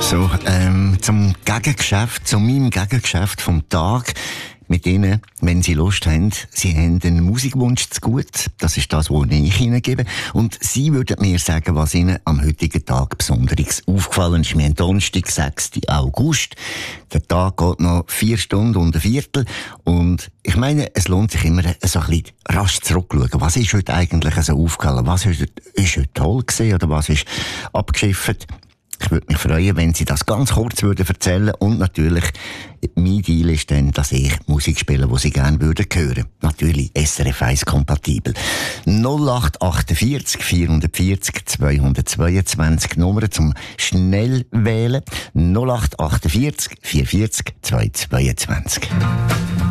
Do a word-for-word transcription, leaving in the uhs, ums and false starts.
So, ähm, zum Gegengeschäft, zu meinem Gegengeschäft vom Tag. Mit Ihnen, wenn Sie Lust haben, Sie haben einen Musikwunsch zu gut. Das ist das, was ich Ihnen gebe. Und Sie würden mir sagen, was Ihnen am heutigen Tag besonders aufgefallen ist. Wir haben Donnerstag, sechsten August. Der Tag geht noch vier Stunden und ein Viertel. Und ich meine, es lohnt sich immer, so ein bisschen rasch zurückzuschauen. Was ist heute eigentlich so aufgefallen? Was ist, ist heute toll gewesen oder was ist abgeschifft? Ich würde mich freuen, wenn Sie das ganz kurz würden erzählen. Und natürlich, mein Deal ist dann, dass ich Musik spiele, die Sie gerne würden hören. Natürlich S R F eins kompatibel. null acht achtundvierzig vierhundertvierzig zweihundertzweiundzwanzig Nummer zum Schnellwählen. null acht achtundvierzig vierhundertvierzig zweihundertzweiundzwanzig.